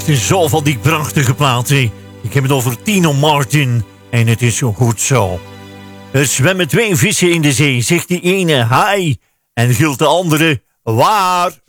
is zo van die prachtige platen. Ik heb het over Tino Martin. En het is zo goed zo. Er zwemmen twee vissen in de zee. Zegt die ene hi. En gilt de andere waar.